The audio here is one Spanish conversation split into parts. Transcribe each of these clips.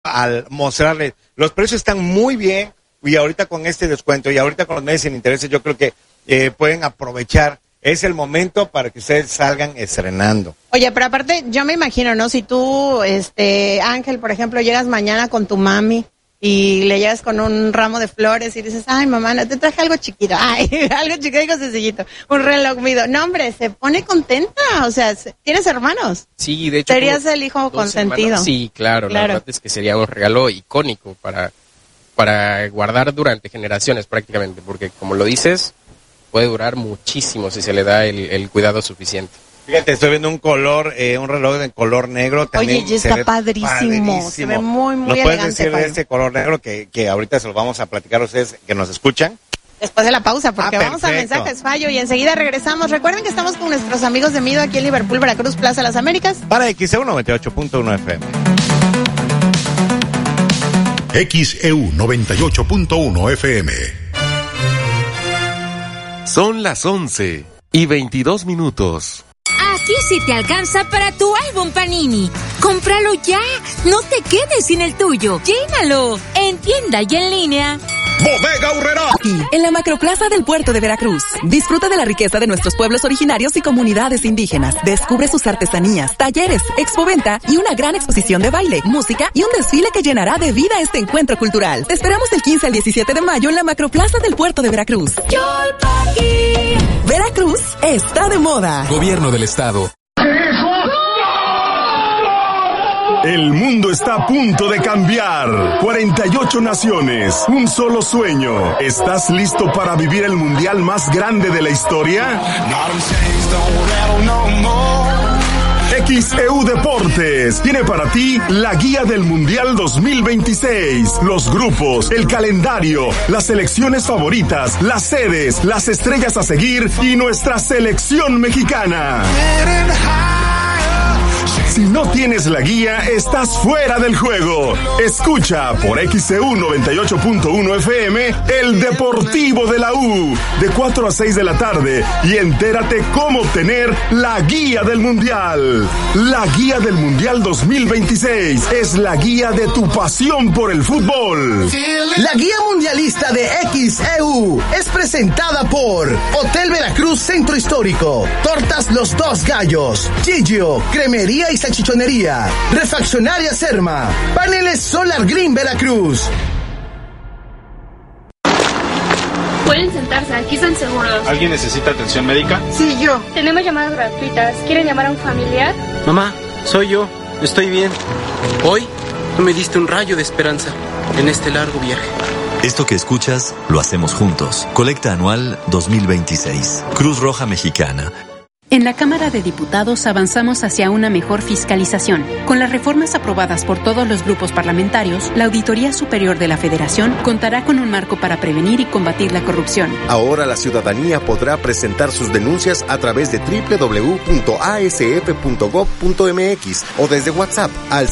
al mostrarles, los precios están muy bien y ahorita con este descuento y ahorita con los meses sin intereses yo creo que pueden aprovechar. Es el momento para que ustedes salgan estrenando. Oye, pero aparte, yo me imagino, ¿no? Si tú, Ángel, por ejemplo, llegas mañana con tu mami y le llegas con un ramo de flores y dices, ay, mamá, no, te traje algo chiquito. Ay, algo chiquito, algo sencillito. Un reloj mido. No, hombre, se pone contenta. O sea, ¿tienes hermanos? Sí, de hecho. ¿Serías el hijo consentido? Hermanos. Sí, claro. La verdad es que sería un regalo icónico para guardar durante generaciones prácticamente. Porque, como lo dices, puede durar muchísimo si se le da el cuidado suficiente. Fíjate, estoy viendo un reloj de color negro. También. Oye, está padrísimo. Se ve muy, muy elegante. ¿Nos puedes decir de este color negro que ahorita se lo vamos a platicar a ustedes que nos escuchan? Después de la pausa, porque vamos a mensajes, Fallo, y enseguida regresamos. Recuerden que estamos con nuestros amigos de Mido aquí en Liverpool, Veracruz, Plaza Las Américas. Para XEU 98.1 FM. XEU 98.1 FM. Son las 11:22. Aquí sí te alcanza para tu álbum Panini. ¡Cómpralo ya! ¡No te quedes sin el tuyo! ¡Llénalo! En tienda y en línea. Bodega Aurrerá. Aquí, en la Macroplaza del Puerto de Veracruz. Disfruta de la riqueza de nuestros pueblos originarios y comunidades indígenas. Descubre sus artesanías, talleres, expoventa y una gran exposición de baile, música y un desfile que llenará de vida este encuentro cultural. Te esperamos del 15 al 17 de mayo en la Macroplaza del Puerto de Veracruz. Veracruz está de moda. Gobierno del Estado. El mundo está a punto de cambiar. 48 naciones, un solo sueño. ¿Estás listo para vivir el mundial más grande de la historia? XEU Deportes tiene para ti la guía del Mundial 2026, los grupos, el calendario, las selecciones favoritas, las sedes, las estrellas a seguir y nuestra selección mexicana. Si no tienes la guía, estás fuera del juego. Escucha por XEU 98.1 FM el Deportivo de la U de 4 a 6 de la tarde y entérate cómo obtener la guía del Mundial. La guía del Mundial 2026 es la guía de tu pasión por el fútbol. La guía mundialista de XEU es presentada por Hotel Veracruz Centro Histórico, Tortas Los Dos Gallos, Gigio, Cremería y Salchichonería, Refaccionaria Serma, Paneles Solar Green Veracruz. Pueden sentarse, aquí están seguros. ¿Alguien necesita atención médica? Sí, yo. Tenemos llamadas gratuitas. ¿Quieren llamar a un familiar? Mamá, soy yo. Estoy bien. Hoy tú me diste un rayo de esperanza en este largo viaje. Esto que escuchas, lo hacemos juntos. Colecta anual 2026. Cruz Roja Mexicana. En la Cámara de Diputados avanzamos hacia una mejor fiscalización. Con las reformas aprobadas por todos los grupos parlamentarios, la Auditoría Superior de la Federación contará con un marco para prevenir y combatir la corrupción. Ahora la ciudadanía podrá presentar sus denuncias a través de www.asf.gov.mx o desde WhatsApp al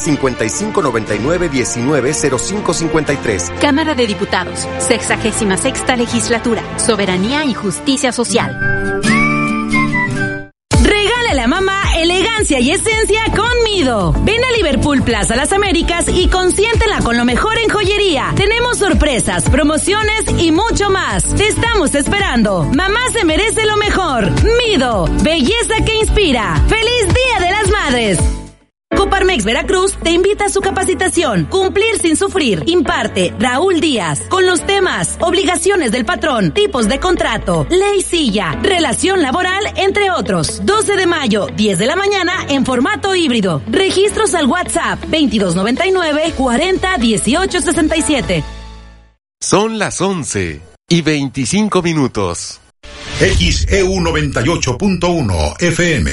5599-190553. Cámara de Diputados, 66ª Legislatura, Soberanía y Justicia Social. Regálale a mamá elegancia y esencia con Mido. Ven a Liverpool Plaza Las Américas y consiéntela con lo mejor en joyería. Tenemos sorpresas, promociones y mucho más. Te estamos esperando. Mamá se merece lo mejor. Mido, belleza que inspira. ¡Feliz Día de las Madres! Coparmex Veracruz te invita a su capacitación Cumplir sin sufrir. Imparte Raúl Díaz con los temas obligaciones del patrón, tipos de contrato, ley silla, relación laboral, entre otros. 12 de mayo, 10 de la mañana en formato híbrido. Registros al WhatsApp 2299-401867. Son las 11:25. XEU 98.1 FM.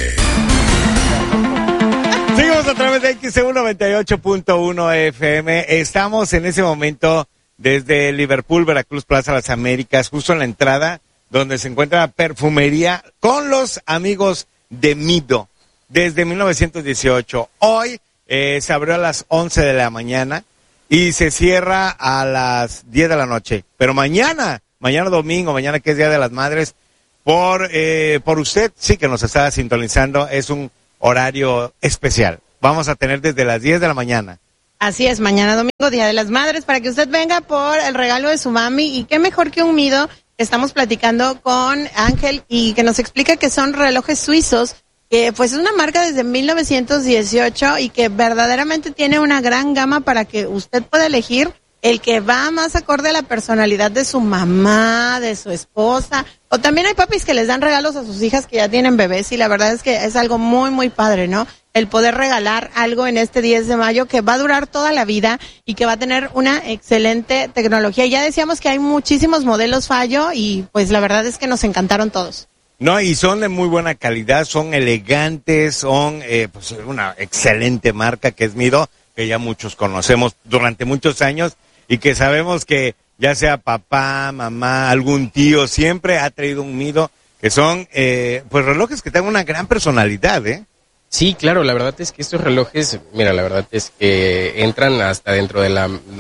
Seguimos a través de XEU 98.1 FM. Estamos en ese momento desde Liverpool, Veracruz, Plaza Las Américas, justo en la entrada donde se encuentra la perfumería con los amigos de Mido desde 1918. Hoy se abrió a las 11 de la mañana y se cierra a las 10 de la noche. Pero mañana domingo, mañana que es Día de las Madres, por usted sí que nos está sintonizando, es un horario especial. Vamos a tener desde las 10 de la mañana Así es, mañana domingo, Día de las Madres, para que usted venga por el regalo de su mami. Y qué mejor que un Mido. Estamos platicando con Ángel y que nos explica que son relojes suizos, que pues es una marca desde 1918 y que verdaderamente tiene una gran gama para que usted pueda elegir el que va más acorde a la personalidad de su mamá, de su esposa. O también hay papis que les dan regalos a sus hijas que ya tienen bebés y la verdad es que es algo muy, muy padre, ¿no? El poder regalar algo en este 10 de mayo que va a durar toda la vida y que va a tener una excelente tecnología. Ya decíamos que hay muchísimos modelos Fallo y pues la verdad es que nos encantaron todos. No, y son de muy buena calidad, son elegantes, son pues una excelente marca que es Mido, que ya muchos conocemos durante muchos años y que sabemos que ya sea papá, mamá, algún tío, siempre ha traído un Mido, que son pues relojes que tengan una gran personalidad, ¿eh? Sí, claro, la verdad es que estos relojes, mira, la verdad es que entran hasta dentro de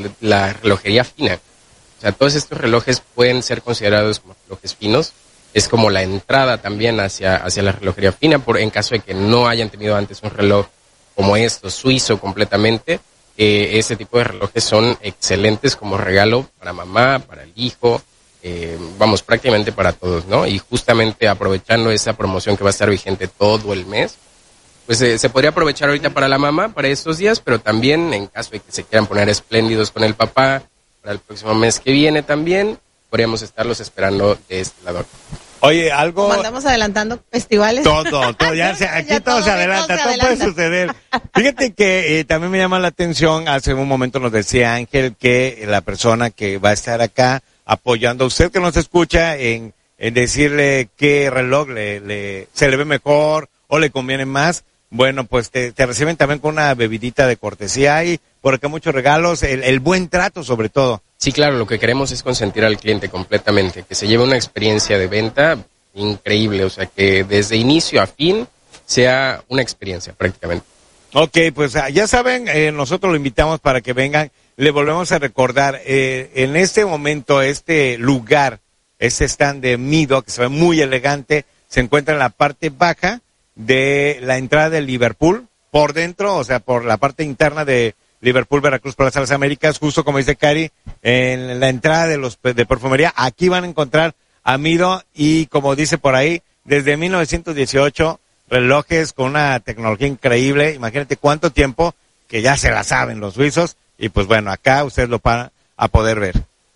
la relojería fina. O sea, todos estos relojes pueden ser considerados como relojes finos. Es como la entrada también hacia la relojería fina, en caso de que no hayan tenido antes un reloj como estos, suizo completamente. Ese tipo de relojes son excelentes como regalo para mamá, para el hijo, vamos, prácticamente para todos, ¿no? Y justamente aprovechando esa promoción que va a estar vigente todo el mes, pues se podría aprovechar ahorita para la mamá, para estos días, pero también en caso de que se quieran poner espléndidos con el papá, para el próximo mes que viene también, podríamos estarlos esperando de este lado. Oye, algo... Como andamos adelantando festivales. Todo, aquí todo se adelanta, todo puede suceder. Fíjate que también me llama la atención, hace un momento nos decía Ángel que la persona que va a estar acá apoyando a usted que nos escucha en decirle qué reloj se le ve mejor o le conviene más. Bueno, pues te reciben también con una bebidita de cortesía y por acá muchos regalos, el buen trato sobre todo. Sí, claro, lo que queremos es consentir al cliente completamente, que se lleve una experiencia de venta increíble, o sea, que desde inicio a fin sea una experiencia prácticamente. Ok, pues ya saben, nosotros lo invitamos para que vengan, le volvemos a recordar, en este momento, este lugar, este stand de Mido, que se ve muy elegante, se encuentra en la parte baja de la entrada de Liverpool, por dentro, o sea, por la parte interna de Liverpool, Veracruz, Plaza Las Américas, justo como dice Cari, en la entrada de perfumería, aquí van a encontrar a Mido y como dice por ahí, desde 1918, relojes con una tecnología increíble, imagínate cuánto tiempo que ya se la saben los suizos y pues bueno, acá ustedes lo van a poder ver.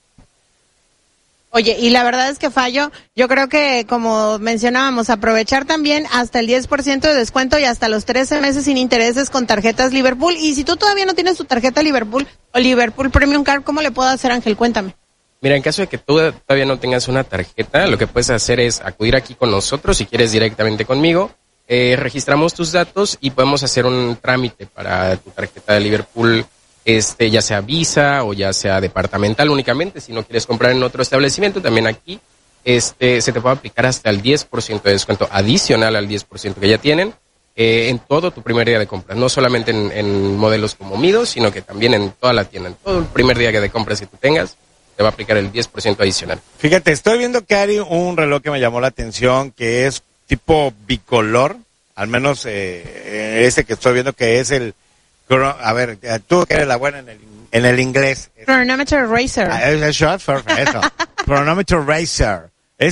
Oye, y la verdad es que Fallo, yo creo que como mencionábamos, aprovechar también hasta el 10% de descuento y hasta los 13 meses sin intereses con tarjetas Liverpool. Y si tú todavía no tienes tu tarjeta Liverpool o Liverpool Premium Card, ¿cómo le puedo hacer, Ángel? Cuéntame. Mira, en caso de que tú todavía no tengas una tarjeta, lo que puedes hacer es acudir aquí con nosotros, si quieres directamente conmigo, registramos tus datos y podemos hacer un trámite para tu tarjeta de Liverpool, ya sea Visa o ya sea departamental únicamente. Si no quieres comprar en otro establecimiento, también aquí se te puede aplicar hasta el 10% de descuento adicional al 10% que ya tienen en todo tu primer día de compra. No solamente en modelos como Mido, sino que también en toda la tienda. En todo el primer día de compras que tú tengas, te va a aplicar el 10% adicional. Fíjate, estoy viendo, Cari, un reloj que me llamó la atención, que es tipo bicolor, al menos este que estoy viendo que es el... A ver, tú que eres la buena en el inglés. Chronometer Racer. Es short for eso. Chronometer Racer.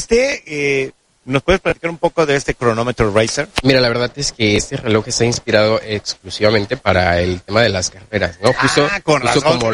¿Nos puedes platicar un poco de este Chronometer Racer? Mira, la verdad es que este reloj está inspirado exclusivamente para el tema de las carreras, ¿no? Justo como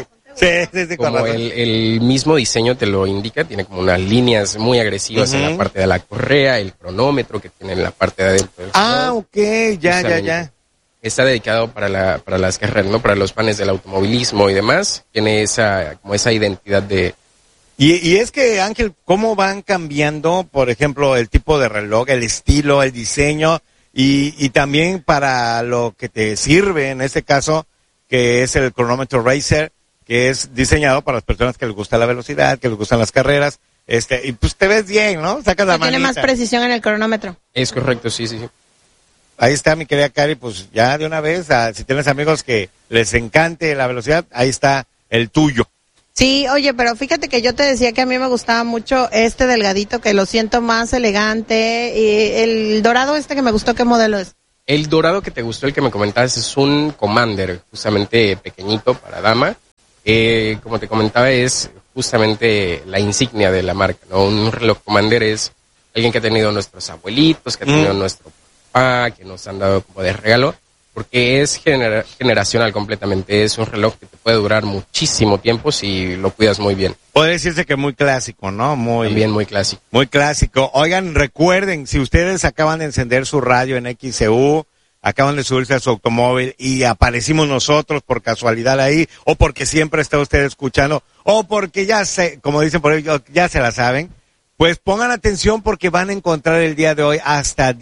como el mismo diseño te lo indica, tiene como unas líneas muy agresivas en la parte de la correa, el cronómetro que tiene en la parte de adentro del reloj. Ok, ya. Está dedicado para las carreras, ¿no? Para los fans del automovilismo y demás. Tiene esa identidad de... Y es que, Ángel, ¿cómo van cambiando, por ejemplo, el tipo de reloj, el estilo, el diseño y también para lo que te sirve, en este caso, que es el Chronometer Racer, que es diseñado para las personas que les gusta la velocidad, que les gustan las carreras, y pues te ves bien, ¿no? Sacas la manita. Tiene más precisión en el cronómetro. Es correcto, sí. Ahí está, mi querida Cari, pues ya de una vez, si tienes amigos que les encante la velocidad, ahí está el tuyo. Sí, oye, pero fíjate que yo te decía que a mí me gustaba mucho delgadito, que lo siento más elegante, y el dorado que me gustó, ¿qué modelo es? El dorado que te gustó, el que me comentabas, es un Commander, justamente pequeñito para dama. Como te comentaba, es justamente la insignia de la marca, ¿no? Un reloj Commander es alguien que ha tenido nuestros abuelitos, que ha tenido nuestro papá, que nos han dado como de regalo, porque es generacional completamente. Es un reloj que te puede durar muchísimo tiempo si lo cuidas muy bien. Puede decirse que muy clásico, ¿no? También muy clásico. Muy clásico. Oigan, recuerden, si ustedes acaban de encender su radio en XCU, acaban de subirse a su automóvil y aparecimos nosotros por casualidad ahí, o porque siempre está usted escuchando, o porque ya como dicen por ahí, ya se la saben, pues pongan atención porque van a encontrar el día de hoy hasta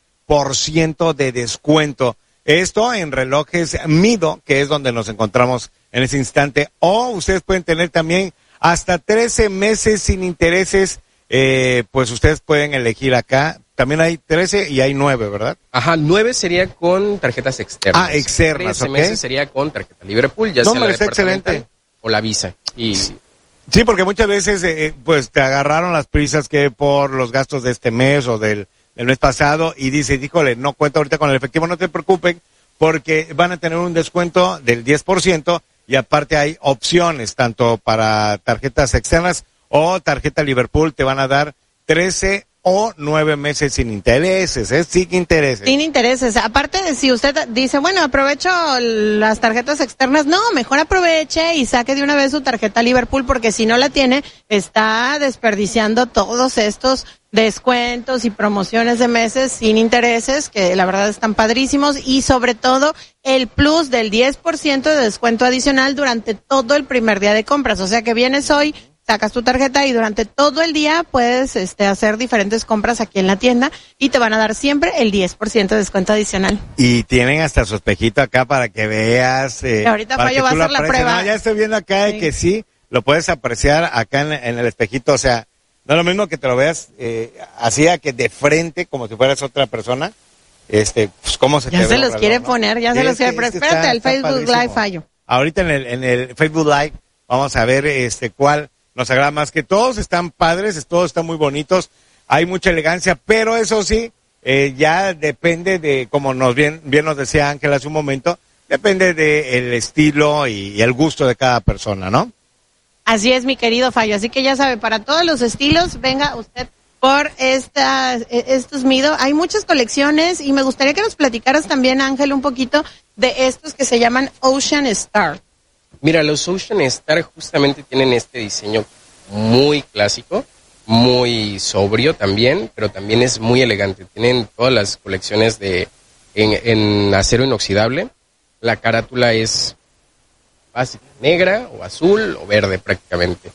10% de descuento. Esto en relojes Mido, que es donde nos encontramos en ese instante, o ustedes pueden tener también hasta 13 meses sin intereses, pues ustedes pueden elegir acá. También hay 13 y hay 9, ¿verdad? Ajá, 9 sería con tarjetas externas. Ah, externas, 13 meses sería con tarjeta Liverpool, ya sea la departamental o la Visa. Y sí, porque muchas veces pues te agarraron las prisas que por los gastos de este mes o del mes pasado y dices, híjole, no cuento ahorita con el efectivo, no te preocupen porque van a tener un descuento del 10% y aparte hay opciones tanto para tarjetas externas o tarjeta Liverpool, te van a dar 13 o 9 meses sin intereses, sin intereses. Sin intereses. Aparte de si usted dice, bueno, aprovecho las tarjetas externas, no, mejor aproveche y saque de una vez su tarjeta Liverpool porque si no la tiene, está desperdiciando todos estos descuentos y promociones de meses sin intereses, que la verdad están padrísimos y sobre todo el plus del 10% de descuento adicional durante todo el primer día de compras. O sea que vienes hoy, sacas tu tarjeta y durante todo el día puedes hacer diferentes compras aquí en la tienda y te van a dar siempre el 10% de descuento adicional. Y tienen hasta su espejito acá para que veas. Ahorita Fallo va a hacer la prueba. No, ya estoy viendo acá de que sí, lo puedes apreciar acá en el espejito. O sea, no es lo mismo que te lo veas así a que de frente, como si fueras otra persona. Pues cómo se te ve. Ya se los quiere poner, ya se los quiere. Pero espérate, el Facebook Live, Fallo. Ahorita en el Facebook Live vamos a ver cuál nos agrada más, que todos están padres, todos están muy bonitos, hay mucha elegancia, pero eso sí, ya depende de, como bien nos decía Ángel hace un momento, depende del estilo y el gusto de cada persona, ¿no? Así es, mi querido Fallo, así que ya sabe, para todos los estilos, venga usted por estos Mido. Hay muchas colecciones y me gustaría que nos platicaras también, Ángel, un poquito de estos que se llaman Ocean Star. Mira, los Ocean Star justamente tienen este diseño muy clásico, muy sobrio también, pero también es muy elegante. Tienen todas las colecciones en acero inoxidable. La carátula es básica, negra o azul o verde prácticamente.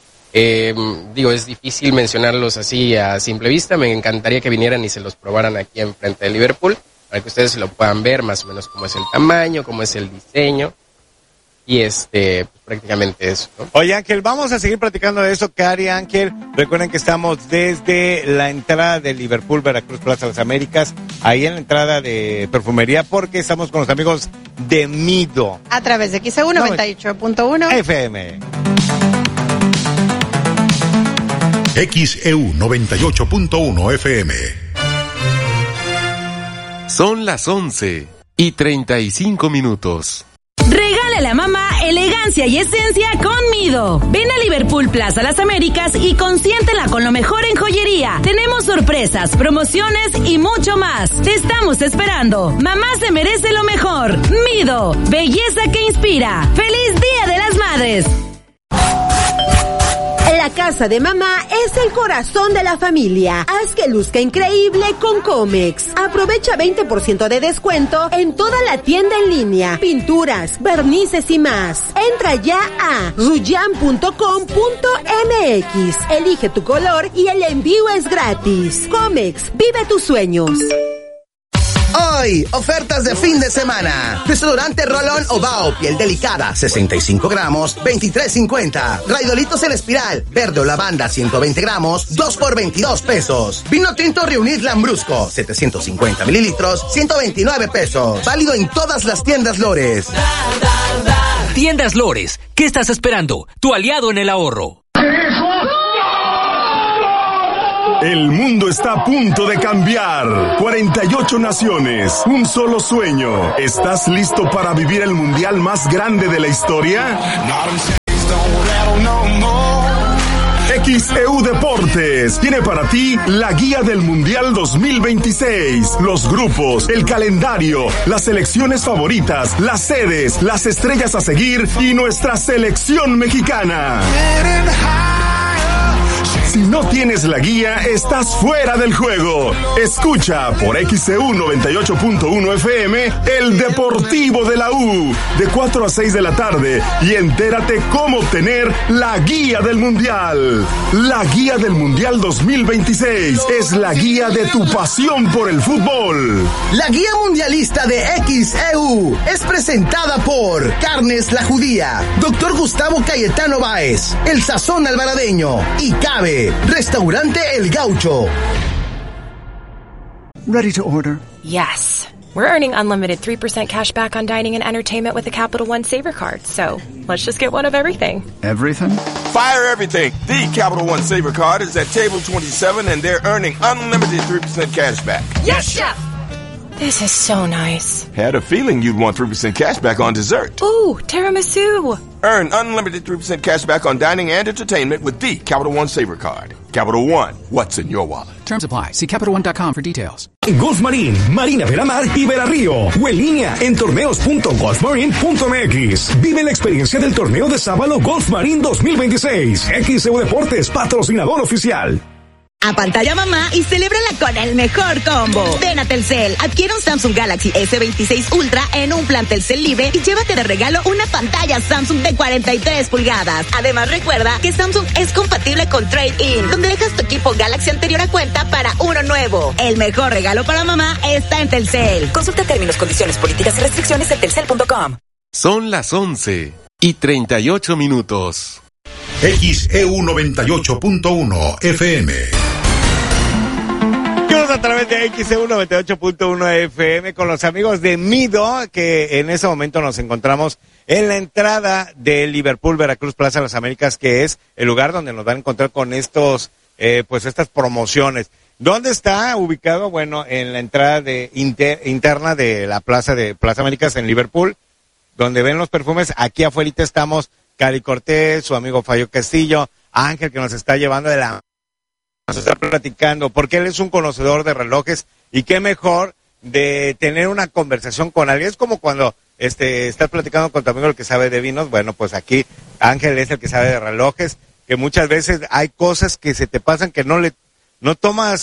Es difícil mencionarlos así a simple vista. Me encantaría que vinieran y se los probaran aquí enfrente de Liverpool para que ustedes lo puedan ver más o menos cómo es el tamaño, cómo es el diseño. Y prácticamente eso, ¿no? Oye, Ángel, vamos a seguir platicando de eso, Cari, Ángel. Recuerden que estamos desde la entrada de Liverpool, Veracruz, Plaza Las Américas, ahí en la entrada de perfumería, porque estamos con los amigos de Mido. A través de XEU 98.1 FM. XEU 98.1 FM. Son las 11:35. Regálale a mamá elegancia y esencia con Mido. Ven a Liverpool Plaza Las Américas y consiéntela con lo mejor en joyería. Tenemos sorpresas, promociones y mucho más. Te estamos esperando. Mamá se merece lo mejor. Mido, belleza que inspira. ¡Feliz Día de las Madres! La casa de mamá es el corazón de la familia. Haz que luzca increíble con Comex. Aprovecha 20% de descuento en toda la tienda en línea, pinturas, vernices y más. Entra ya a ruyan.com.mx. Elige tu color y el envío es gratis. Comex, vive tus sueños. Hoy, ofertas de fin de semana. Desodorante Rolón Ovao, piel delicada, 65 gramos, 23.50. Raidolitos en espiral, verde o lavanda, 120 gramos, 2 por 22 pesos. Vino tinto Reunir Lambrusco, 750 mililitros, 129 pesos. Válido en todas las tiendas Lores. Tiendas Lores, ¿qué estás esperando? Tu aliado en el ahorro. El mundo está a punto de cambiar. 48 naciones, un solo sueño. ¿Estás listo para vivir el mundial más grande de la historia? XEU Deportes tiene para ti la guía del Mundial 2026, los grupos, el calendario, las selecciones favoritas, las sedes, las estrellas a seguir y nuestra selección mexicana. Si no tienes la guía, estás fuera del juego. Escucha por XEU 98.1 FM el Deportivo de la U de 4 a 6 de la tarde y entérate cómo obtener la guía del Mundial. La guía del Mundial 2026 es la guía de tu pasión por el fútbol. La guía mundialista de XEU es presentada por Carnes La Judía, Dr. Gustavo Cayetano Báez, El Sazón Alvaradeño y Cabe, Restaurante El Gaucho. Ready to order? Yes. We're earning unlimited 3% cash back on dining and entertainment with the Capital One Saver Card, so let's just get one of everything. Everything? Fire everything. The Capital One Saver Card is at table 27 and they're earning unlimited 3% cash back. Yes, Chef! This is so nice. Had a feeling you'd want 3% cash back on dessert. Ooh, tiramisu. Earn unlimited 3% cash back on dining and entertainment with the Capital One Saver Card. Capital One, what's in your wallet? Terms apply. See CapitalOne.com for details. Golf Marín, Marina Veramar y Verarrío. O en línea en torneos.golfmarine.mx. Vive la experiencia del torneo de Sábalo Golf Marín 2026. XEU Deportes, patrocinador oficial. A pantalla mamá y celébrala con el mejor combo. Ven a Telcel, adquiere un Samsung Galaxy S26 Ultra en un plan Telcel Libre y llévate de regalo una pantalla Samsung de 43 pulgadas. Además recuerda que Samsung es compatible con Trade-in, donde dejas tu equipo Galaxy anterior a cuenta para uno nuevo. El mejor regalo para mamá está en Telcel. Consulta términos, condiciones, políticas y restricciones en telcel.com. Son las 11:38. XEU 98.1 FM. A través de XEU 98.1 FM con los amigos de Mido, que en ese momento nos encontramos en la entrada de Liverpool Veracruz Plaza Las Américas, que es el lugar donde nos van a encontrar con estas promociones. ¿Dónde está ubicado? Bueno, en la entrada interna de la Plaza Américas en Liverpool, donde ven los perfumes. Aquí afuera estamos Cari Cortés, su amigo Fallo Castillo, Ángel, que nos está llevando nos está platicando, porque él es un conocedor de relojes y qué mejor de tener una conversación con alguien. Es como cuando estás platicando con tu amigo el que sabe de vinos. Bueno, pues aquí Ángel es el que sabe de relojes, que muchas veces hay cosas que se te pasan que no tomas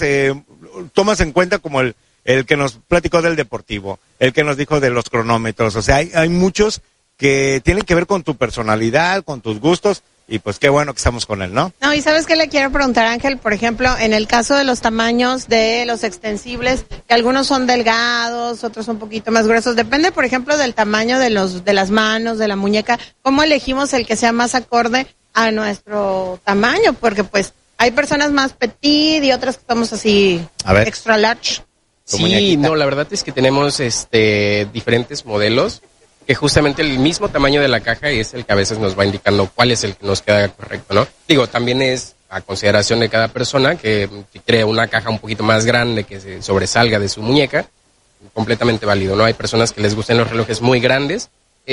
en cuenta, como el que nos platicó del deportivo, el que nos dijo de los cronómetros. O sea, hay muchos que tienen que ver con tu personalidad, con tus gustos. Y pues qué bueno que estamos con él, ¿no? No, y ¿sabes qué le quiero preguntar, Ángel? Por ejemplo, en el caso de los tamaños de los extensibles, que algunos son delgados, otros un poquito más gruesos. Depende, por ejemplo, del tamaño de las manos, de la muñeca. ¿Cómo elegimos el que sea más acorde a nuestro tamaño? Porque pues hay personas más petit y otras que estamos así extra large. Sí, no, la verdad es que tenemos diferentes modelos, que justamente el mismo tamaño de la caja es el que a veces nos va indicando cuál es el que nos queda correcto, ¿no? Digo, también es a consideración de cada persona que crea una caja un poquito más grande que se sobresalga de su muñeca, completamente válido, ¿no? Hay personas que les gustan los relojes muy grandes.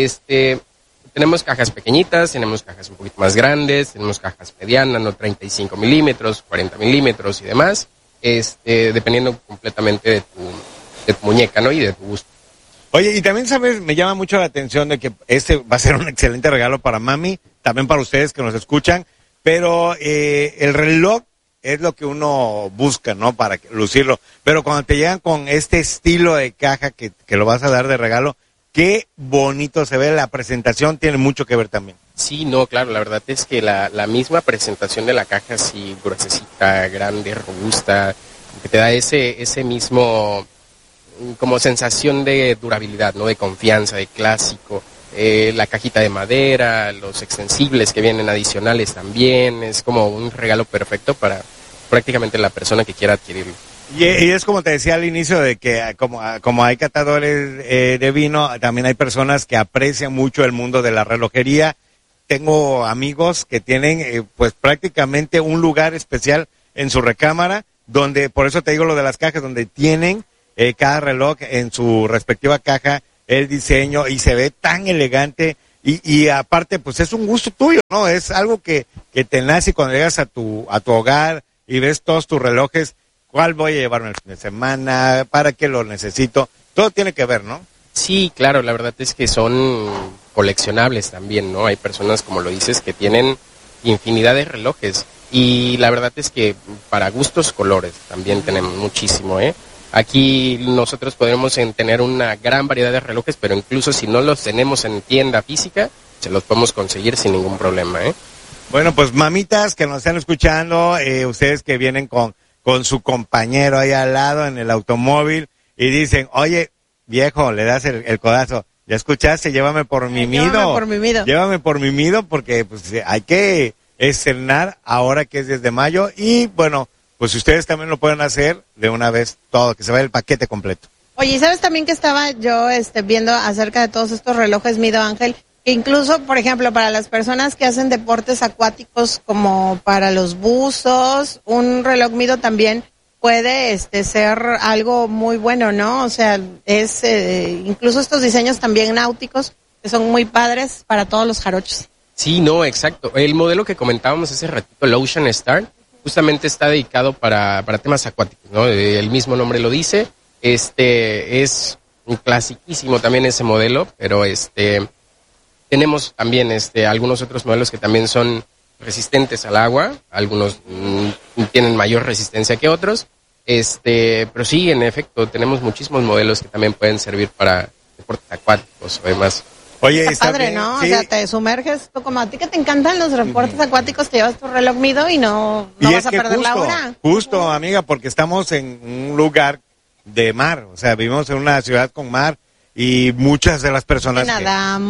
Tenemos cajas pequeñitas, tenemos cajas un poquito más grandes, tenemos cajas medianas, ¿no? 35 milímetros, 40 milímetros y demás, dependiendo completamente de tu muñeca, ¿no? Y de tu gusto. Oye, y también, ¿sabes? Me llama mucho la atención de que va a ser un excelente regalo para mami, también para ustedes que nos escuchan, pero el reloj es lo que uno busca, ¿no? Para lucirlo. Pero cuando te llegan con este estilo de caja que lo vas a dar de regalo, qué bonito se ve. La presentación tiene mucho que ver también. Sí, no, claro, la verdad es que la misma presentación de la caja, así gruesecita, grande, robusta, que te da ese mismo como sensación de durabilidad, ¿no? De confianza, de clásico. La cajita de madera, los extensibles que vienen adicionales también, es como un regalo perfecto para prácticamente la persona que quiera adquirirlo. Y es como te decía al inicio, de que como hay catadores de vino, también hay personas que aprecian mucho el mundo de la relojería. Tengo amigos que tienen pues prácticamente un lugar especial en su recámara donde, por eso te digo lo de las cajas, donde tienen cada reloj en su respectiva caja, el diseño, y se ve tan elegante, y aparte, pues es un gusto tuyo, ¿no? Es algo que te nace cuando llegas a tu hogar y ves todos tus relojes, ¿cuál voy a llevarme el fin de semana? ¿Para qué lo necesito? Todo tiene que ver, ¿no? Sí, claro, la verdad es que son coleccionables también, ¿no? Hay personas, como lo dices, que tienen infinidad de relojes, y la verdad es que para gustos, colores, también tenemos muchísimo, ¿eh? Aquí nosotros podemos tener una gran variedad de relojes, pero incluso si no los tenemos en tienda física, se los podemos conseguir sin ningún problema, ¿eh? Bueno, pues mamitas que nos están escuchando, ustedes que vienen con su compañero ahí al lado en el automóvil y dicen, oye, viejo, le das el codazo, ¿ya escuchaste? Llévame por mi Mido. Llévame por mi Mido, porque pues hay que estrenar ahora que es 10 de mayo, y bueno, pues ustedes también lo pueden hacer de una vez todo, que se vaya el paquete completo. Oye, ¿y sabes también que estaba yo viendo acerca de todos estos relojes Mido, Ángel? Que incluso, por ejemplo, para las personas que hacen deportes acuáticos, como para los buzos, un reloj Mido también puede ser algo muy bueno, ¿no? O sea, es incluso estos diseños también náuticos que son muy padres para todos los jarochos. Sí, no, exacto. El modelo que comentábamos hace ratito, el Ocean Star, justamente está dedicado para temas acuáticos, ¿no? El mismo nombre lo dice. Es un clasiquísimo también ese modelo, pero tenemos también algunos otros modelos que también son resistentes al agua, algunos tienen mayor resistencia que otros, pero sí, en efecto, tenemos muchísimos modelos que también pueden servir para deportes acuáticos o demás. Oye, está padre, bien, ¿no? Sí. O sea, te sumerges, tú como a ti que te encantan los deportes acuáticos, te llevas tu reloj Mido y no vas a perder la hora. Justo, amiga, porque estamos en un lugar de mar, o sea, vivimos en una ciudad con mar, y muchas de las personas que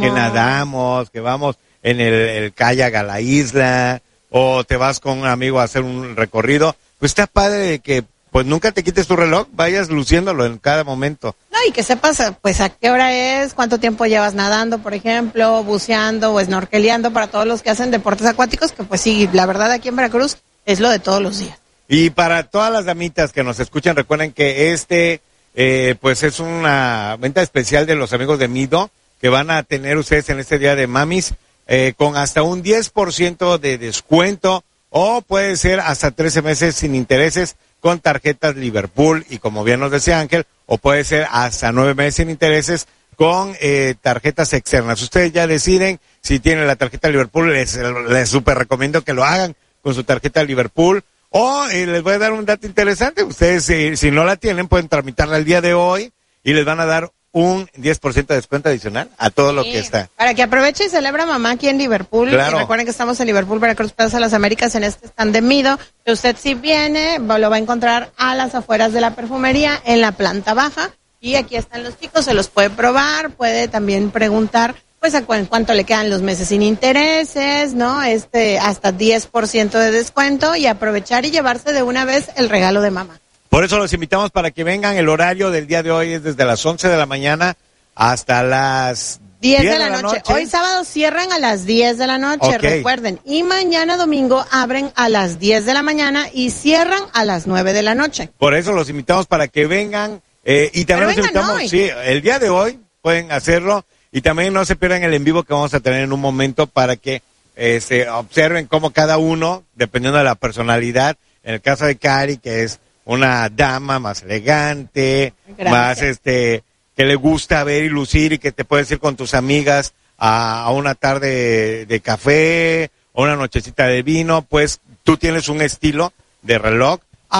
nadamos, que vamos en el kayak a la isla, o te vas con un amigo a hacer un recorrido, pues está padre de que pues nunca te quites tu reloj, vayas luciéndolo en cada momento. No, y que sepas pues a qué hora es, cuánto tiempo llevas nadando, por ejemplo, buceando o snorkeleando, para todos los que hacen deportes acuáticos, que pues sí, la verdad aquí en Veracruz es lo de todos los días. Y para todas las damitas que nos escuchan, recuerden que pues es una venta especial de los amigos de Mido, que van a tener ustedes en este día de mamis, con hasta un 10% de descuento, o puede ser hasta 13 meses sin intereses con tarjetas Liverpool, y como bien nos decía Ángel, o puede ser hasta 9 meses sin intereses con tarjetas externas. Ustedes ya deciden si tienen la tarjeta Liverpool, les súper recomiendo que lo hagan con su tarjeta Liverpool. O les voy a dar un dato interesante, ustedes si no la tienen pueden tramitarla el día de hoy y les van a dar un 10% de descuento adicional a todo lo que está. Para que aproveche y celebra mamá aquí en Liverpool. Claro. Y recuerden que estamos en Liverpool, Veracruz, Plaza Las Américas, en este stand de Mido, que usted si viene lo va a encontrar a las afueras de la perfumería, en la planta baja, y aquí están los chicos, se los puede probar, puede también preguntar pues a cuánto le quedan los meses sin intereses, ¿no? Hasta 10% de descuento, y aprovechar y llevarse de una vez el regalo de mamá. Por eso los invitamos para que vengan. El horario del día de hoy es desde las 11 de la mañana hasta las 10 de la noche. Hoy sábado cierran a las 10 de la noche, recuerden. Y mañana domingo abren a las 10 de la mañana y cierran a las 9 de la noche. Por eso los invitamos para que vengan. Y también los invitamos, sí, el día de hoy pueden hacerlo. Y también no se pierdan el en vivo que vamos a tener en un momento, para que se observen cómo cada uno, dependiendo de la personalidad, en el caso de Cari, que es una dama más elegante, más que le gusta ver y lucir, y que te puedes ir con tus amigas a una tarde de café o una nochecita de vino, pues tú tienes un estilo de reloj.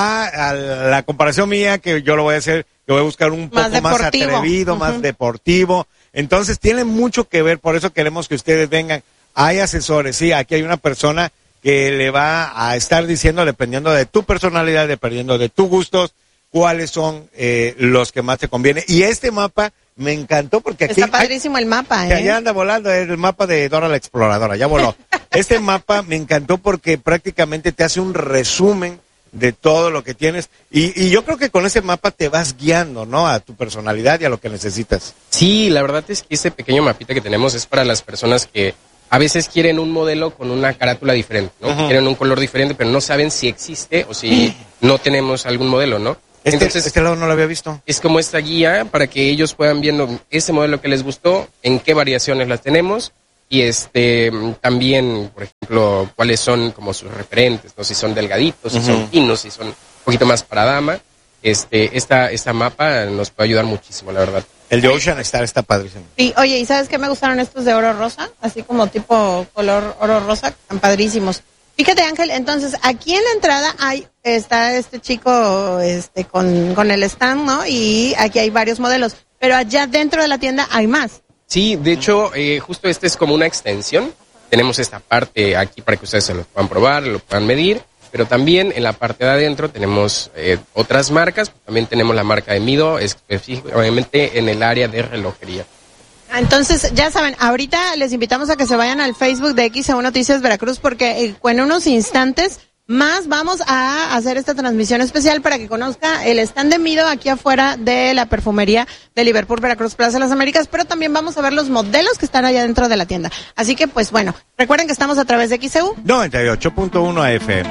A la comparación mía, que yo lo voy a hacer, que voy a buscar un poco más atrevido, más deportivo. Entonces tiene mucho que ver, por eso queremos que ustedes vengan. Hay asesores, sí, aquí hay una persona que le va a estar diciendo, dependiendo de tu personalidad, dependiendo de tus gustos, cuáles son los que más te conviene. Y este mapa me encantó porque aquí... Está padrísimo el mapa, que allá anda volando, es el mapa de Dora la Exploradora, ya voló. Este mapa me encantó porque prácticamente te hace un resumen de todo lo que tienes, y yo creo que con ese mapa te vas guiando, ¿no? A tu personalidad y a lo que necesitas. Sí, la verdad es que este pequeño mapita que tenemos es para las personas que a veces quieren un modelo con una carátula diferente, ¿no? Quieren un color diferente, pero no saben si existe o si no tenemos algún modelo, ¿no? Entonces, este lado no lo había visto. Es como esta guía para que ellos puedan viendo ese modelo que les gustó, en qué variaciones las tenemos y también, por ejemplo, cuáles son como sus referentes, ¿no? Si son delgaditos, si son finos, si son un poquito más para dama. Esta mapa nos puede ayudar muchísimo, la verdad. El de Ocean Star está padrísimo. Sí, oye, ¿y sabes qué me gustaron estos de oro rosa? Así como tipo color oro rosa, están padrísimos. Fíjate, Ángel, entonces aquí en la entrada está este chico con el stand, ¿no? Y aquí hay varios modelos, pero allá dentro de la tienda hay más. Sí, de hecho, justo este es como una extensión. Tenemos esta parte aquí para que ustedes se lo puedan probar, lo puedan medir, pero también en la parte de adentro tenemos otras marcas. También tenemos la marca de Mido, específicamente en el área de relojería. Entonces, ya saben, ahorita les invitamos a que se vayan al Facebook de XEU Noticias Veracruz porque en unos instantes más vamos a hacer esta transmisión especial para que conozca el stand de Mido aquí afuera de la perfumería de Liverpool Veracruz Plaza de las Américas, pero también vamos a ver los modelos que están allá dentro de la tienda. Así que, pues bueno, recuerden que estamos a través de XEU 98.1 FM.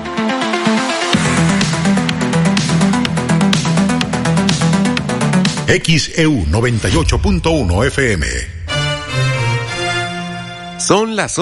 XEU 98.1 FM. Son las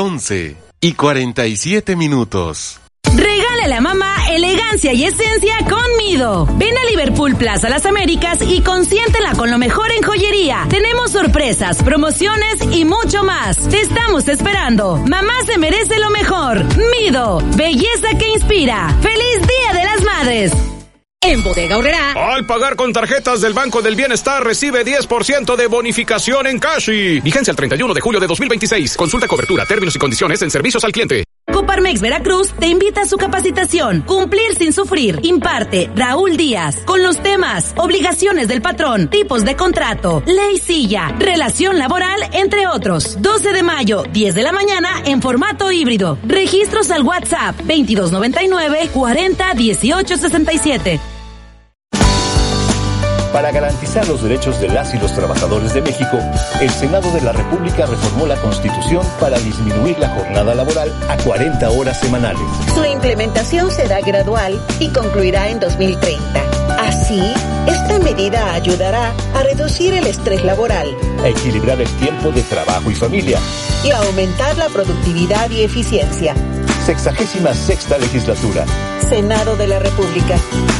11:47. Regálale a mamá elegancia y esencia con Mido. Ven a Liverpool Plaza Las Américas y consiéntela con lo mejor en joyería. Tenemos sorpresas, promociones y mucho más. Te estamos esperando. Mamá se merece lo mejor. Mido, belleza que inspira. ¡Feliz Día de las Madres! En Bodega Aurrerá. Al pagar con tarjetas del Banco del Bienestar, recibe 10% de bonificación en Cashi. Vigencia el 31 de julio de 2026. Consulta cobertura, términos y condiciones en servicios al cliente. Coparmex Veracruz te invita a su capacitación Cumplir sin sufrir. Imparte Raúl Díaz con los temas obligaciones del patrón, tipos de contrato, ley silla, relación laboral, entre otros. 12 de mayo, 10 de la mañana en formato híbrido. Registros al WhatsApp 2299 40 18 67. Para garantizar los derechos de las y los trabajadores de México, el Senado de la República reformó la Constitución para disminuir la jornada laboral a 40 horas semanales. Su implementación será gradual y concluirá en 2030. Así, esta medida ayudará a reducir el estrés laboral, a equilibrar el tiempo de trabajo y familia y a aumentar la productividad y eficiencia. 66ª Legislatura. Senado de la República.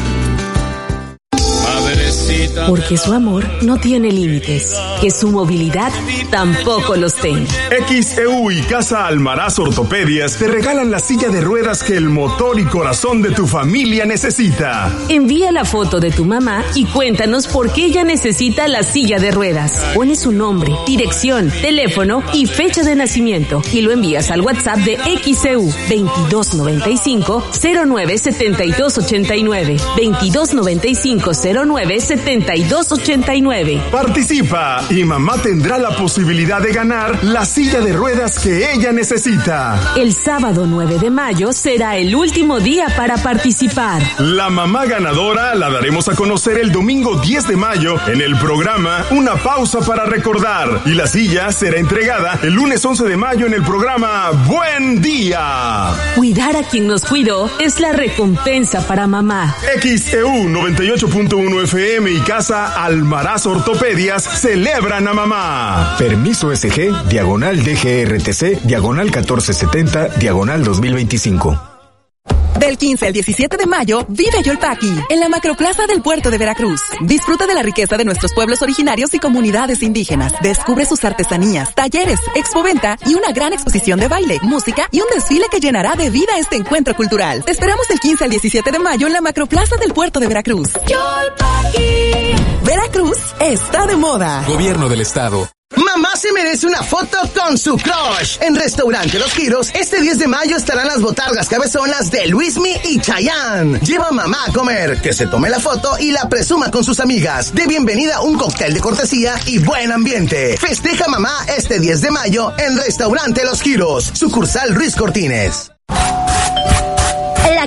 Porque su amor no tiene límites, que su movilidad tampoco los tenga. XEU y Casa Almaraz Ortopedias te regalan la silla de ruedas que el motor y corazón de tu familia necesita. Envía la foto de tu mamá y cuéntanos por qué ella necesita la silla de ruedas. Pone su nombre, dirección, teléfono y fecha de nacimiento y lo envías al WhatsApp de XEU 2295 09 7289 2295 09 7289. Participa y mamá tendrá la posibilidad de ganar la silla de ruedas que ella necesita. El sábado 9 de mayo será el último día para participar. La mamá ganadora la daremos a conocer el domingo 10 de mayo en el programa Una Pausa para Recordar y la silla será entregada el lunes 11 de mayo en el programa Buen Día. Cuidar a quien nos cuidó es la recompensa para mamá. XEU 98.1 FM y Casa Almaraz Ortopedias celebran a mamá. Permiso SG, /DGRTC, /1470, /2025. Del 15 al 17 de mayo, vive Yolpaqui, en la Macroplaza del Puerto de Veracruz. Disfruta de la riqueza de nuestros pueblos originarios y comunidades indígenas. Descubre sus artesanías, talleres, expoventa y una gran exposición de baile, música y un desfile que llenará de vida este encuentro cultural. Te esperamos del 15 al 17 de mayo en la Macroplaza del Puerto de Veracruz. Yolpaqui. Veracruz está de moda. Gobierno del Estado. Mamá se merece una foto con su crush. En Restaurante Los Giros, este 10 de mayo estarán las botargas cabezonas de Luismi y Chayanne. Lleva a mamá a comer, que se tome la foto y la presuma con sus amigas. De bienvenida un cóctel de cortesía y buen ambiente. Festeja mamá este 10 de mayo en Restaurante Los Giros, sucursal Ruiz Cortines. La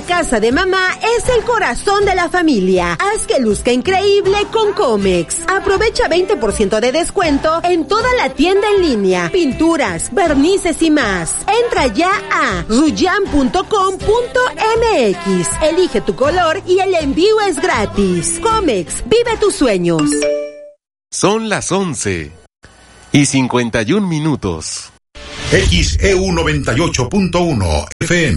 casa de mamá es el corazón de la familia. Haz que luzca increíble con Comex. Aprovecha 20% de descuento en toda la tienda en línea, pinturas, vernices y más. Entra ya a ruyan.com.mx. Elige tu color y el envío es gratis. Comex, vive tus sueños. Son las 11:51. XEU 98.1 FM.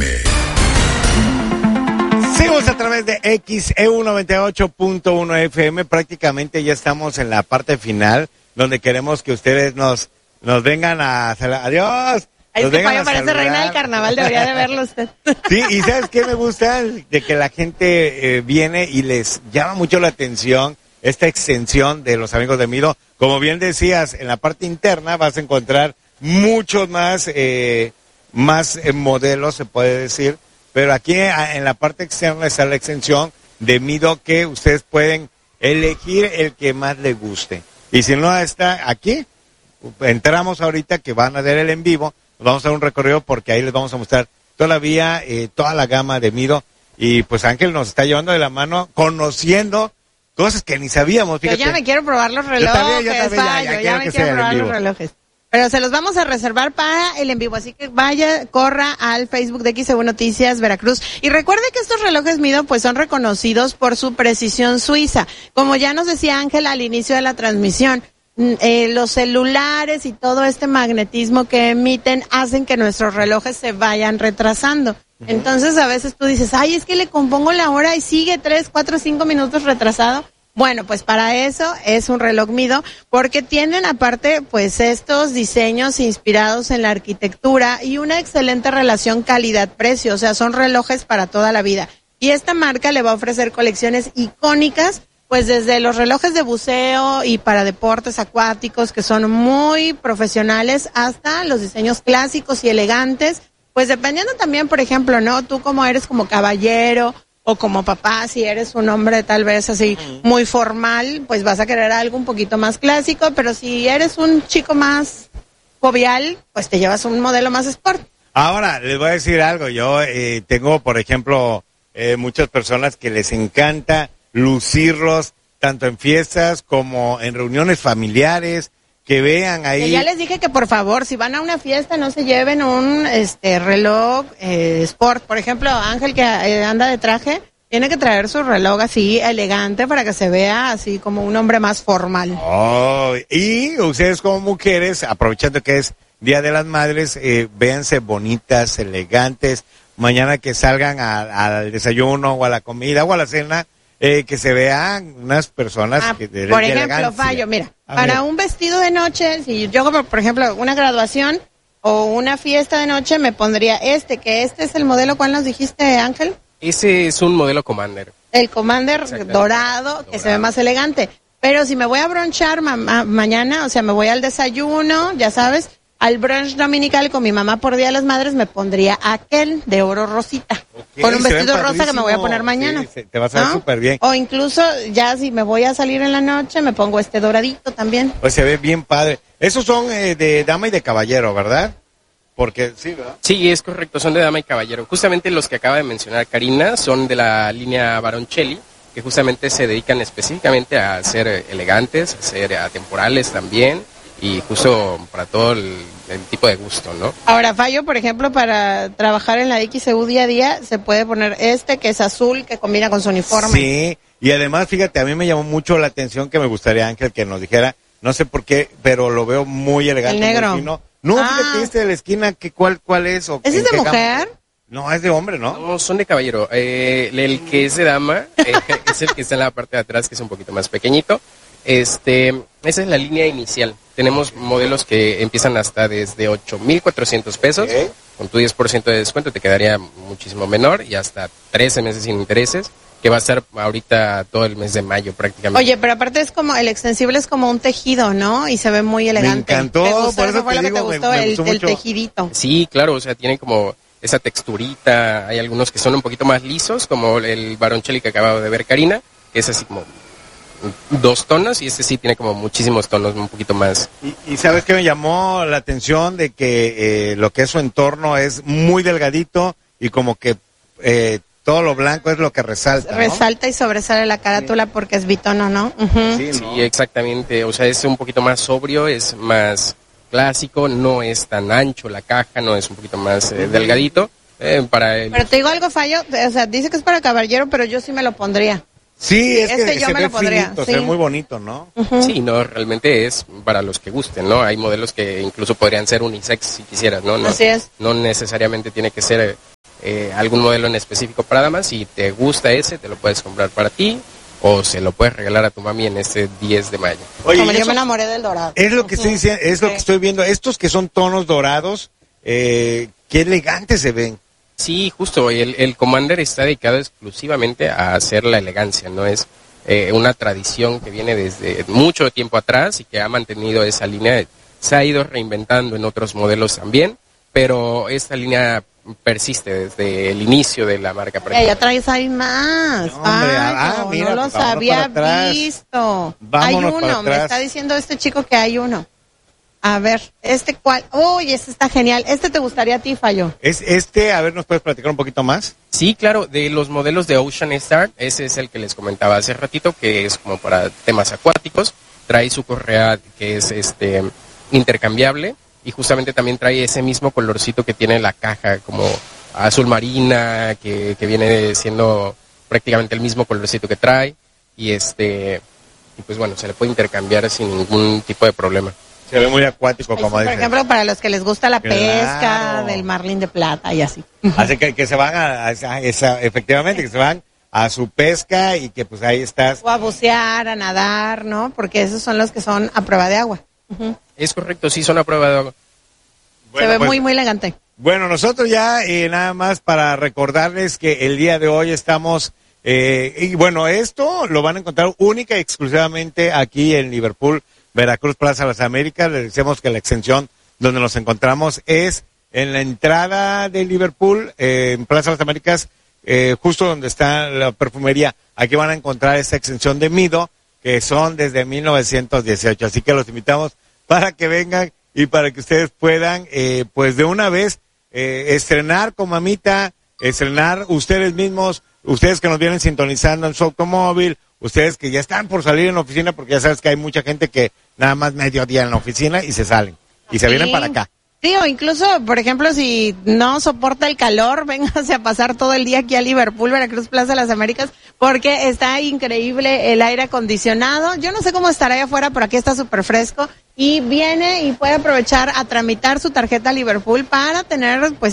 Seguimos a través de XEU 98.1 FM. Prácticamente ya estamos en la parte final, donde queremos que ustedes nos vengan a saludar. ¡Adiós! Ay, es que Payo parece reina del carnaval, debería de verlo usted. Sí, y ¿sabes qué me gusta? De que la gente viene y les llama mucho la atención esta extensión de los amigos de Mido. Como bien decías, en la parte interna vas a encontrar muchos más modelos, se puede decir, pero aquí en la parte externa está la extensión de Mido, que ustedes pueden elegir el que más les guste. Y si no está aquí, entramos ahorita que van a ver el en vivo, vamos a dar un recorrido porque ahí les vamos a mostrar todavía toda la gama de Mido. Y pues Ángel nos está llevando de la mano, conociendo cosas que ni sabíamos. Fíjate. Yo ya me quiero probar los relojes, ya me quiero probar los relojes. Pero se los vamos a reservar para el en vivo, así que corra al Facebook de XEU Noticias Veracruz. Y recuerde que estos relojes Mido pues son reconocidos por su precisión suiza. Como ya nos decía Ángel al inicio de la transmisión, los celulares y todo este magnetismo que emiten hacen que nuestros relojes se vayan retrasando. Entonces a veces tú dices, ay, es que le compongo la hora y sigue 3, 4, 5 minutos retrasado. Bueno, pues para eso es un reloj Mido, porque tienen aparte pues estos diseños inspirados en la arquitectura y una excelente relación calidad-precio, o sea, son relojes para toda la vida. Y esta marca le va a ofrecer colecciones icónicas, pues desde los relojes de buceo y para deportes acuáticos que son muy profesionales hasta los diseños clásicos y elegantes, pues dependiendo también, por ejemplo, ¿no? Tú como eres como caballero o como papá, si eres un hombre tal vez así muy formal, pues vas a querer algo un poquito más clásico, pero si eres un chico más jovial, pues te llevas un modelo más sport. Ahora, les voy a decir algo, yo tengo, por ejemplo, muchas personas que les encanta lucirlos tanto en fiestas como en reuniones familiares, que vean ahí. Que ya les dije que por favor, si van a una fiesta no se lleven un reloj sport. Por ejemplo, Ángel que anda de traje, tiene que traer su reloj así elegante para que se vea así como un hombre más formal. Oh, y ustedes como mujeres, aprovechando que es Día de las Madres, véanse bonitas, elegantes. Mañana que salgan al desayuno o a la comida o a la cena, que se vean unas personas que de por ejemplo, elegancia. Fallo, mira, para un vestido de noche, si yo por ejemplo una graduación o una fiesta de noche, me pondría que este es el modelo. ¿Cuál nos dijiste, Ángel? Ese es un modelo Commander. El Commander dorado, que se ve más elegante. Pero si me voy a bronchar mañana, o sea, me voy al desayuno, ya sabes, al brunch dominical con mi mamá por Día de las Madres, me pondría aquel de oro rosita. Okay, con un vestido rosa que me voy a poner mañana. Sí, te vas a ver súper bien. O incluso, ya si me voy a salir en la noche, me pongo este doradito también. Pues se ve bien padre. Esos son de dama y de caballero, ¿verdad? Porque, sí, ¿verdad? Sí, es correcto, son de dama y caballero. Justamente los que acaba de mencionar Karina son de la línea Baroncelli, que justamente se dedican específicamente a ser elegantes, a ser atemporales también, y justo para todo el tipo de gusto, ¿no? Ahora, Fallo, por ejemplo, para trabajar en la XEU día a día, se puede poner que es azul, que combina con su uniforme. Sí, y además, fíjate, a mí me llamó mucho la atención que me gustaría, Ángel, que nos dijera, no sé por qué, pero lo veo muy elegante. El negro. Muy fino. No, fíjate, de la esquina, ¿cuál es? O ¿ese es de mujer? Gama? No, es de hombre, ¿no? No, son de caballero. El que es de dama es el que está en la parte de atrás, que es un poquito más pequeñito. Esa es la línea inicial. Tenemos modelos que empiezan hasta desde 8,400 pesos. Okay. Con tu 10% de descuento te quedaría muchísimo menor y hasta 13 meses sin intereses, que va a ser ahorita todo el mes de mayo prácticamente. Oye, pero aparte es como, el extensible es como un tejido, ¿no? Y se ve muy elegante. Me encantó, por eso fue lo que te gustó, el tejidito. Sí, claro, o sea, tiene como esa texturita. Hay algunos que son un poquito más lisos, como el Baroncelli que acababa de ver Karina, que es así como 2 tonos, y este sí tiene como muchísimos tonos, un poquito más. Y ¿sabes qué me llamó la atención? De que lo que es su entorno es muy delgadito y como que todo lo blanco es lo que resalta, ¿no? Resalta y sobresale la carátula porque es bitono, ¿no? Uh-huh. Sí, exactamente. O sea, es un poquito más sobrio, es más clásico, no es tan ancho la caja, no es un poquito más delgadito. Pero te digo algo, Fallo, o sea, dice que es para caballero, pero yo sí me lo pondría. Sí, es que yo se me ve lo pondría, finito, sí. se ve muy bonito, ¿no? Uh-huh. Sí, no, realmente es para los que gusten, ¿no? Hay modelos que incluso podrían ser unisex si quisieras, ¿no? Así es. No necesariamente tiene que ser algún modelo en específico para damas. Si te gusta ese, te lo puedes comprar para ti o se lo puedes regalar a tu mami en este 10 de mayo. Oye, yo me enamoré del dorado. Es lo que estoy diciendo, es lo que estoy viendo. Estos que son tonos dorados, qué elegantes se ven. Sí, justo. El Commander está dedicado exclusivamente a hacer la elegancia, ¿no? Es una tradición que viene desde mucho tiempo atrás y que ha mantenido esa línea. Se ha ido reinventando en otros modelos también, pero esta línea persiste desde el inicio de la marca. Ya traes ahí más. No, mira, no los pues, había visto. Vámonos hay uno, me está diciendo este chico que hay uno. A ver, ¿cuál? Uy, este está genial. ¿Este te gustaría a ti, Fallo? Es a ver, ¿nos puedes platicar un poquito más? Sí, claro, de los modelos de Ocean Star, ese es el que les comentaba hace ratito, que es como para temas acuáticos. Trae su correa que es intercambiable y justamente también trae ese mismo colorcito que tiene la caja, como azul marina, que viene siendo prácticamente el mismo colorcito que trae y pues bueno, se le puede intercambiar sin ningún tipo de problema. Se ve muy acuático, como por ejemplo, para los que les gusta la pesca, del marlín de plata y así. Así que se van efectivamente, que se van a su pesca y que pues ahí estás. O a bucear, a nadar, ¿no? Porque esos son los que son a prueba de agua. Uh-huh. Es correcto, sí, son a prueba de agua. Bueno, se ve muy, muy elegante. Bueno, nosotros ya nada más para recordarles que el día de hoy estamos, y bueno, esto lo van a encontrar única y exclusivamente aquí en Liverpool, Veracruz, Plaza Las Américas. Les decimos que la extensión donde nos encontramos es en la entrada de Liverpool, en Plaza Las Américas, justo donde está la perfumería. Aquí van a encontrar esta extensión de Mido, que son desde 1918. Así que los invitamos para que vengan y para que ustedes puedan, pues de una vez, estrenar con mamita, estrenar ustedes mismos, ustedes que nos vienen sintonizando en su automóvil, ustedes que ya están por salir en la oficina, porque ya sabes que hay mucha gente que nada más mediodía en la oficina y se salen, y se vienen para acá. Sí, o incluso, por ejemplo, si no soporta el calor, véngase a pasar todo el día aquí a Liverpool, Veracruz, Plaza Las Américas, porque está increíble el aire acondicionado. Yo no sé cómo estará allá afuera, pero aquí está súper fresco. Y viene y puede aprovechar a tramitar su tarjeta Liverpool para tener pues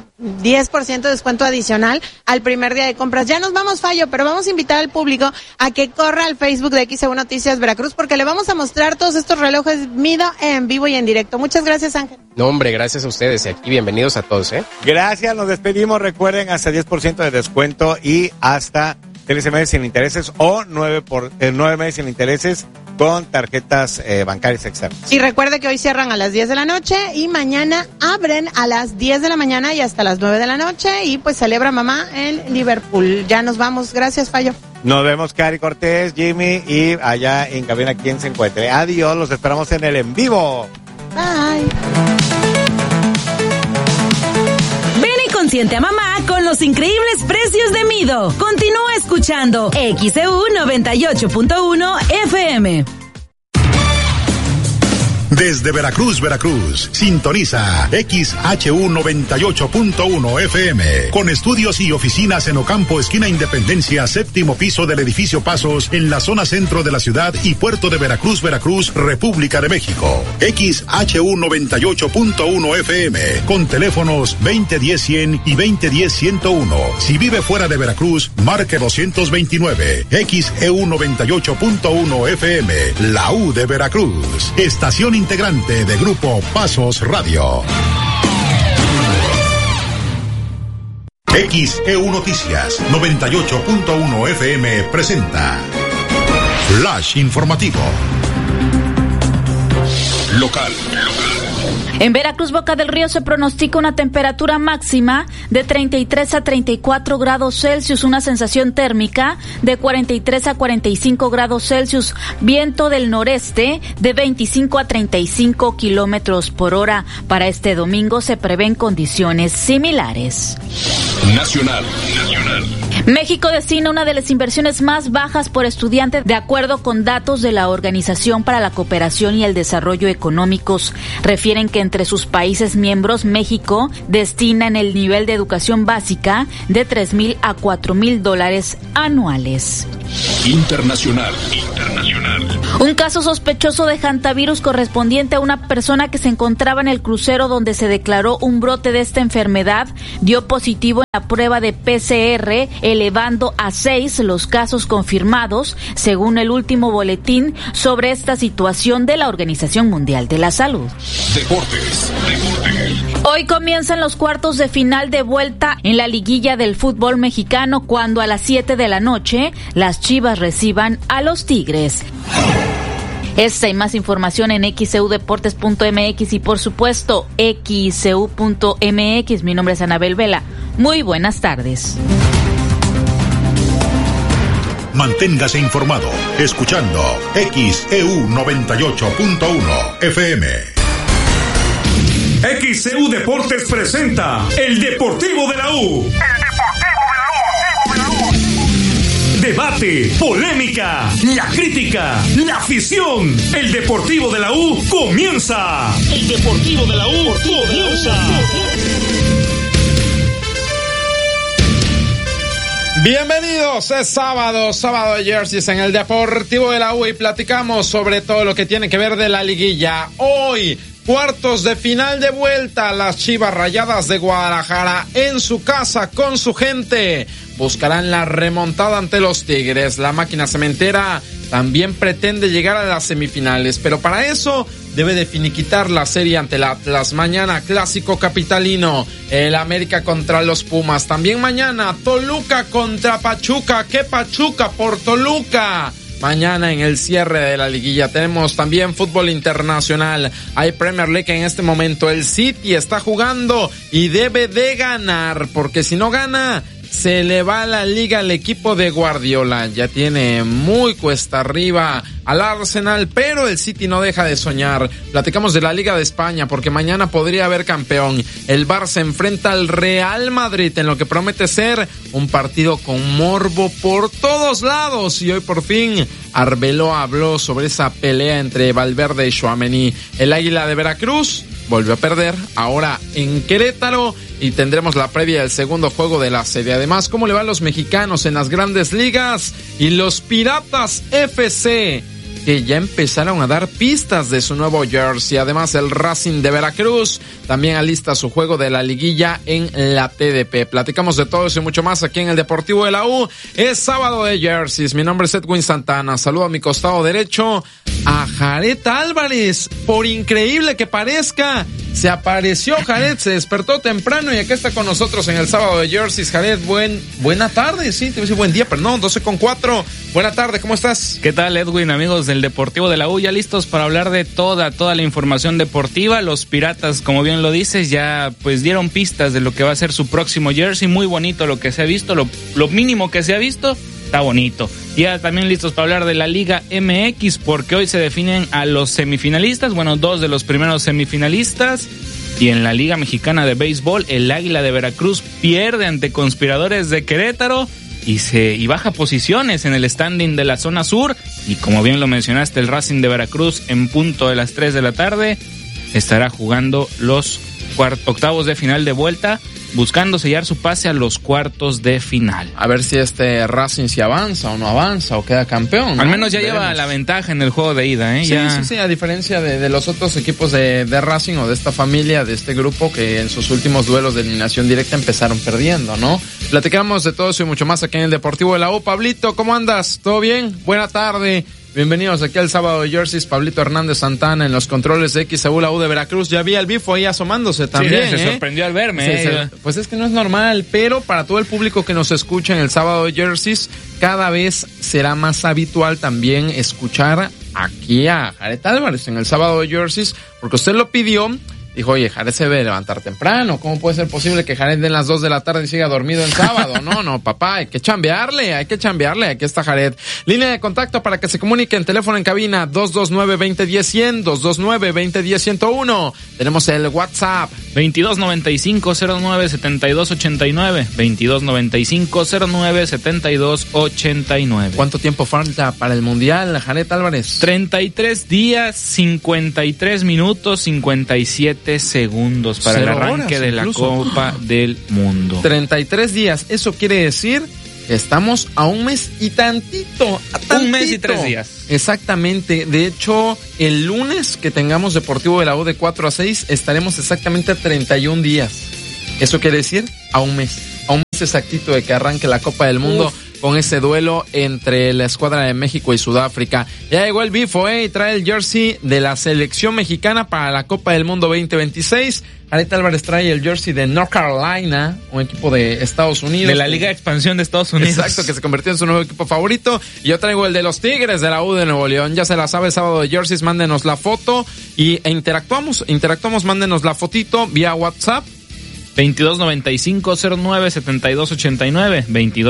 10% de descuento adicional al primer día de compras. Ya nos vamos, Fallo, pero vamos a invitar al público a que corra al Facebook de XEU Noticias Veracruz porque le vamos a mostrar todos estos relojes Mido en vivo y en directo. Muchas gracias, Ángel. No, hombre, gracias a ustedes y aquí bienvenidos a todos, Gracias, nos despedimos. Recuerden, hasta 10% de descuento y hasta 13 meses sin intereses o 9 meses sin intereses con tarjetas bancarias externas. Y recuerde que hoy cierran a las 10 de la noche y mañana abren a las 10 de la mañana y hasta las 9 de la noche y pues celebra mamá en Liverpool. Ya nos vamos. Gracias, Fallo. Nos vemos, Cari Cortés, Jimmy y allá en cabina quien se encuentre. Adiós, los esperamos en el en vivo. Bye. Ven y consiente a mamá con los increíbles precios de Mido. Continúa escuchando XEU 98.1 FM. Desde Veracruz, sintoniza XHU 98.1 FM, con estudios y oficinas en Ocampo, esquina Independencia, séptimo piso del edificio Pasos, en la zona centro de la ciudad y puerto de Veracruz, República de México. XHU 98.1 FM, con teléfonos 2010-100 y 2010-101. Si vive fuera de Veracruz, marque 229. XEU 98.1 FM, la U de Veracruz. Estación integrante de Grupo Pasos Radio. XEU Noticias 98.1 FM presenta Flash Informativo. Local. En Veracruz, Boca del Río, se pronostica una temperatura máxima de 33 a 34 grados Celsius, una sensación térmica de 43 a 45 grados Celsius, viento del noreste de 25 a 35 kilómetros por hora. Para este domingo se prevén condiciones similares. Nacional. México destina una de las inversiones más bajas por estudiante de acuerdo con datos de la Organización para la Cooperación y el Desarrollo Económicos. Refieren que entre sus países miembros, México destina en el nivel de educación básica de $3,000 a $4,000 anuales. Internacional. Un caso sospechoso de hantavirus correspondiente a una persona que se encontraba en el crucero donde se declaró un brote de esta enfermedad dio positivo en la prueba de PCR, elevando a 6 los casos confirmados, según el último boletín sobre esta situación de la Organización Mundial de la Salud. Deportes. Hoy comienzan los cuartos de final de vuelta en la liguilla del fútbol mexicano cuando a las 7 de la noche las Chivas reciban a los Tigres. Esta y más información en xeudeportes.mx y por supuesto xeu.mx. Mi nombre es Anabel Vela. Muy buenas tardes. Manténgase informado escuchando XEU 98.1 FM. XEU Deportes presenta El Deportivo de la U. Debate, polémica, la crítica, la afición. El Deportivo de la U comienza. El Deportivo de la U comienza. Bienvenidos, es sábado de jerseys en el Deportivo de la U y platicamos sobre todo lo que tiene que ver de la liguilla. Hoy, cuartos de final de vuelta, las Chivas Rayadas de Guadalajara en su casa con su gente buscarán la remontada ante los Tigres. La máquina cementera también pretende llegar a las semifinales, pero para eso debe de finiquitar la serie ante el Atlas. Mañana, clásico capitalino, el América contra los Pumas. También mañana, Toluca contra Pachuca. ¡Qué Pachuca por Toluca! Mañana en el cierre de la liguilla tenemos también fútbol internacional. Hay Premier League en este momento. El City está jugando y debe de ganar, porque si no gana se le va la liga al equipo de Guardiola. Ya tiene muy cuesta arriba al Arsenal, pero el City no deja de soñar. Platicamos de la Liga de España porque mañana podría haber campeón. El Barça enfrenta al Real Madrid en lo que promete ser un partido con morbo por todos lados. Y hoy por fin Arbeloa habló sobre esa pelea entre Valverde y Tchouaméni. El Águila de Veracruz volvió a perder, ahora en Querétaro, y tendremos la previa del segundo juego de la serie. Además, ¿cómo le van los mexicanos en las grandes ligas? Y los Piratas FC, que ya empezaron a dar pistas de su nuevo jersey. Además, el Racing de Veracruz también alista su juego de la liguilla en la TDP. Platicamos de todo eso y mucho más aquí en el Deportivo de la U. Es sábado de jerseys. Mi nombre es Edwin Santana. Saludo a mi costado derecho a Jared Álvarez. Por increíble que parezca, se apareció Jared, se despertó temprano y acá está con nosotros en el sábado de jerseys. Jared, buena tarde, sí, te voy a decir buen día, pero no, 12:04. Buena tarde, ¿cómo estás? ¿Qué tal, Edwin, amigos del Deportivo de la U? Ya listos para hablar de toda la información deportiva. Los Piratas, como bien lo dices, ya pues dieron pistas de lo que va a ser su próximo jersey. Muy bonito lo que se ha visto, lo mínimo que se ha visto. Está bonito. Ya también listos para hablar de la Liga MX, porque hoy se definen a los semifinalistas, bueno, 2 de los primeros semifinalistas. Y en la Liga Mexicana de Béisbol, el Águila de Veracruz pierde ante Conspiradores de Querétaro y baja posiciones en el standing de la zona sur. Y como bien lo mencionaste, el Racing de Veracruz en punto de las 3 de la tarde estará jugando los octavos de final de vuelta, buscando sellar su pase a los cuartos de final. A ver si este Racing si avanza o no avanza o queda campeón, ¿no? Al menos ya lleva la ventaja en el juego de ida, ¿eh? Sí, a diferencia de los otros equipos de Racing o de esta familia, de este grupo que en sus últimos duelos de eliminación directa empezaron perdiendo, ¿no? Platicamos de todo eso y mucho más aquí en el Deportivo de la U. Pablito, ¿cómo andas? ¿Todo bien? Buena tarde. Bienvenidos aquí al sábado de jerseys. Pablito Hernández Santana en los controles de XEU, la U de Veracruz. Ya vi al Bifo ahí asomándose también. Sí, se sorprendió al verme. Pues es que no es normal, pero para todo el público que nos escucha en el sábado de jerseys, cada vez será más habitual también escuchar aquí a Jared Álvarez en el sábado de jerseys, porque usted lo pidió dijo, oye, Jared se debe levantar temprano. ¿Cómo puede ser posible que Jared den las 2 de la tarde y siga dormido en sábado? No, papá, hay que chambearle. Aquí está Jared. Línea de contacto para que se comuniquen. Teléfono en cabina 229-2010-100, 229-2010-101. Tenemos el WhatsApp 2295-09-7289, 2295-09-7289. ¿Cuánto tiempo falta para el Mundial, Jared Álvarez? 33 días, 53 minutos, 57 segundos para el arranque de la Copa del Mundo. 33 días, eso quiere decir que estamos a un mes y tantito. Un mes y 3 días. Exactamente. De hecho, el lunes que tengamos Deportivo de la U de 4 a 6, estaremos exactamente a 31 días. Eso quiere decir a un mes exactito de que arranque la Copa del Mundo. Con ese duelo entre la escuadra de México y Sudáfrica. Ya llegó el Bifo, y trae el jersey de la selección mexicana para la Copa del Mundo 2026. Jared Álvarez trae el jersey de North Carolina, un equipo de Estados Unidos. De la Liga de Expansión de Estados Unidos. Exacto, que se convirtió en su nuevo equipo favorito. Y yo traigo el de los Tigres de la U de Nuevo León. Ya se la sabe, sábado de jerseys, mándenos la foto e interactuamos, mándenos la fotito vía WhatsApp. 2295-09-7289,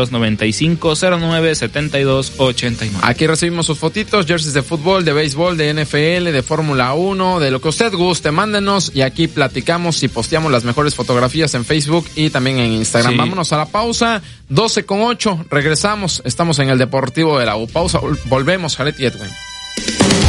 2295-09-7289. Aquí recibimos sus fotitos, jerseys de fútbol, de béisbol, de NFL, de Fórmula 1, de lo que usted guste, mándenos y aquí platicamos y posteamos las mejores fotografías en Facebook y también en Instagram. Sí. Vámonos a la pausa, 12:08, regresamos, estamos en el Deportivo de la U. Pausa, volvemos, Jared y Edwin.